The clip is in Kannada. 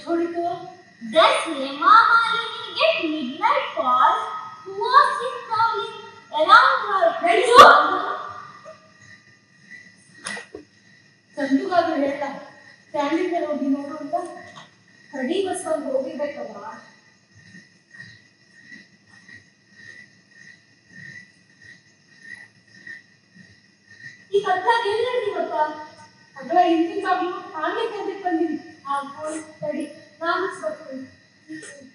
ಹೊಡಿತು. Does Hema Malini get midnight calls? Who was he prowling around her? ಸಂಜುಗಾದ್ರು ಹೇಳ ಸ್ಟ್ಯಾಂಡಿಂಗ್ ಮೇಲೆ ಹೋಗಿ ನೋಡು ಅಂತ. ಕಡಿ ಬಸ್ ಒಂದು ಹೋಗಿರ್ಬೇಕಲ್ಲ. ಈ ಕತ್ಲಾಗ ಎಲ್ಲಿ ನಡೆದಿ ಗೊತ್ತಾ? ಅದ್ರ ಹಿಂದಿನ ಬಾಗಿಲು ಹಾಗೆ ತೆಗೆದು ಬಂದಿನಿ. ಆ ತಡಿ ನಾನು ಬರ್ತೀನಿ.